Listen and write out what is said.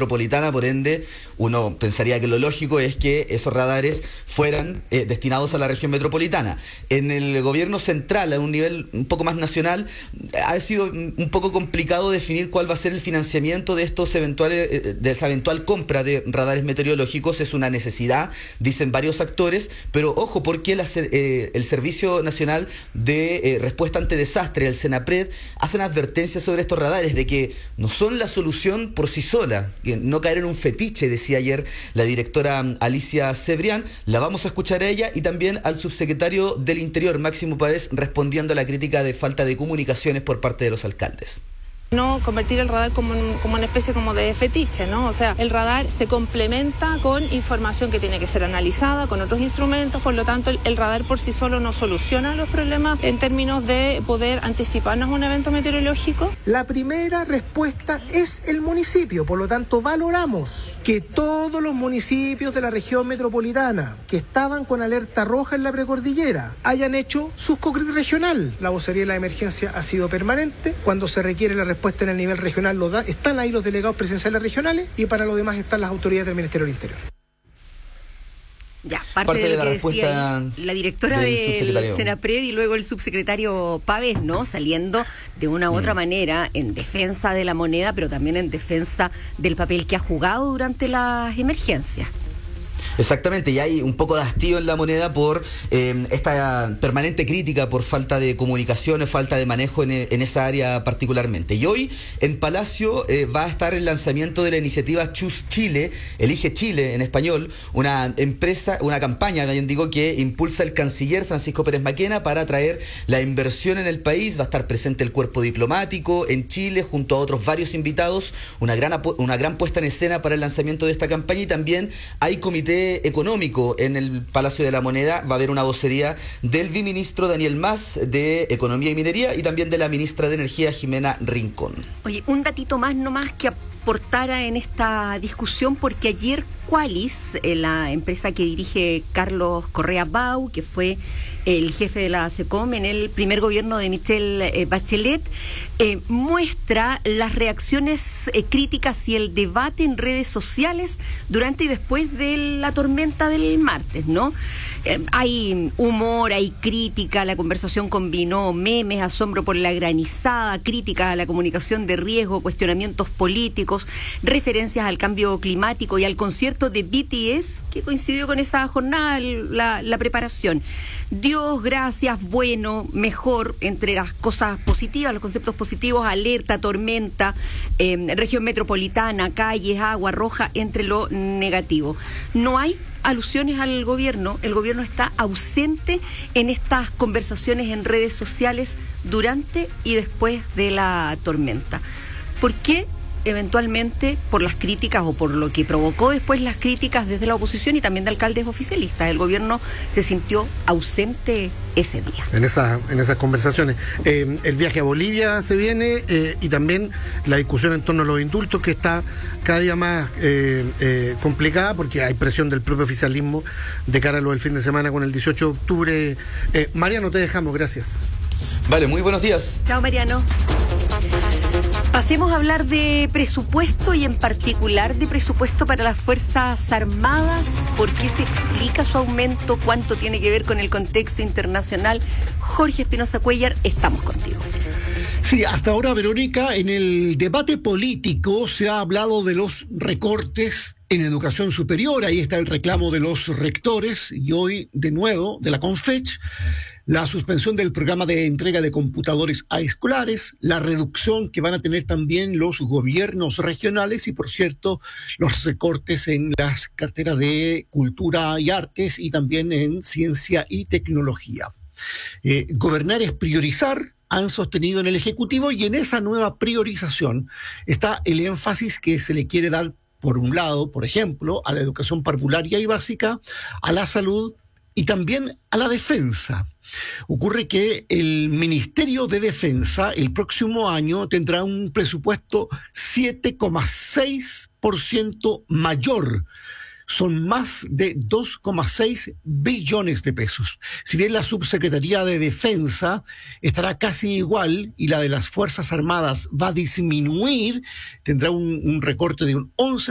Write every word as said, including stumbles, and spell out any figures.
metropolitana, por ende, uno pensaría que lo lógico es que esos radares fueran eh, destinados a la región metropolitana. En el gobierno central, a un nivel un poco más nacional, ha sido un poco complicado definir cuál va a ser el financiamiento de estos eventuales, de esta eventual compra de radares meteorológicos. Es una necesidad, dicen varios actores, pero ojo, porque la, eh, el Servicio Nacional de eh, Respuesta ante Desastre, el SENAPRED, hacen advertencias sobre estos radares de que no son la solución por sí sola, que no caer en un fetiche, decía ayer la directora Alicia Cebrián. La vamos a escuchar a ella y también al subsecretario del Interior, Máximo Pavés, respondiendo a la crítica de falta de comunicaciones por parte de los alcaldes. No convertir el radar como, un, como una especie como de fetiche, ¿no? O sea, el radar se complementa con información que tiene que ser analizada, con otros instrumentos, por lo tanto el, el radar por sí solo no soluciona los problemas en términos de poder anticiparnos a un evento meteorológico. La primera respuesta es el municipio, por lo tanto valoramos que todos los municipios de la región metropolitana que estaban con alerta roja en la precordillera hayan hecho su COCRIT regional. La vocería de la emergencia ha sido permanente. Cuando se requiere la respuesta en el nivel regional, lo da, están ahí los delegados presidenciales regionales y para lo demás están las autoridades del Ministerio del Interior. Ya, parte, parte de lo de la que decía la directora del, del SENAPRED y luego el subsecretario Pavés, ¿no? Saliendo de una u otra mm. manera en defensa de la moneda, pero también en defensa del papel que ha jugado durante las emergencias. Exactamente, y hay un poco de hastío en la moneda por eh, esta permanente crítica por falta de comunicaciones, falta de manejo en, en esa área particularmente. Y hoy en Palacio eh, va a estar el lanzamiento de la iniciativa Choose Chile, Elige Chile en español, una empresa, una campaña, bien digo, que impulsa el canciller Francisco Pérez Maquena para atraer la inversión en el país. Va a estar presente el cuerpo diplomático en Chile junto a otros varios invitados, una gran, una gran puesta en escena para el lanzamiento de esta campaña, y también hay comité económico en el Palacio de la Moneda. Va a haber una vocería del viceministro Daniel Mas de Economía y Minería y también de la ministra de Energía Jimena Rincón. Oye, un datito más nomás que aportara en esta discusión, porque ayer Qualis, la empresa que dirige Carlos Correa Bau, que fue el jefe de la SECOM en el primer gobierno de Michelle Bachelet, eh, muestra las reacciones eh, críticas y el debate en redes sociales durante y después de la tormenta del martes, ¿no? Eh, hay humor, hay crítica, la conversación combinó memes, asombro por la granizada, críticas a la comunicación de riesgo, cuestionamientos políticos, referencias al cambio climático y al concierto de B T S, que coincidió con esa jornada, la, la preparación. Dios, gracias, bueno, mejor, entre las cosas positivas, los conceptos positivos, alerta, tormenta, eh, región metropolitana, calles, agua roja, entre lo negativo. No hay alusiones al gobierno, el gobierno está ausente en estas conversaciones en redes sociales durante y después de la tormenta. ¿Por qué? Eventualmente por las críticas o por lo que provocó después las críticas desde la oposición y también de alcaldes oficialistas. El gobierno se sintió ausente ese día. En esas, en esas conversaciones. Eh, el viaje a Bolivia se viene eh, y también la discusión en torno a los indultos, que está cada día más eh, eh, complicada porque hay presión del propio oficialismo de cara a lo del fin de semana con el dieciocho de octubre. Eh, Mariano, te dejamos, gracias. Vale, muy buenos días. Chao, Mariano. Pasemos a hablar de presupuesto y en particular de presupuesto para las Fuerzas Armadas. ¿Por qué se explica su aumento? ¿Cuánto tiene que ver con el contexto internacional? Jorge Espinosa Cuellar, estamos contigo. Sí, hasta ahora, Verónica, en el debate político se ha hablado de los recortes en educación superior. Ahí está el reclamo de los rectores y hoy, de nuevo, de la CONFECH. La suspensión del programa de entrega de computadores a escolares, la reducción que van a tener también los gobiernos regionales y, por cierto, los recortes en las carteras de cultura y artes y también en ciencia y tecnología. Eh, gobernar es priorizar, han sostenido en el Ejecutivo, y en esa nueva priorización está el énfasis que se le quiere dar, por un lado, por ejemplo, a la educación parvularia y básica, a la salud y también a la defensa. Ocurre que el Ministerio de Defensa el próximo año tendrá un presupuesto siete coma seis por ciento mayor. Son más de dos coma seis billones de pesos. Si bien la Subsecretaría de Defensa estará casi igual y la de las Fuerzas Armadas va a disminuir, tendrá un, un recorte de un once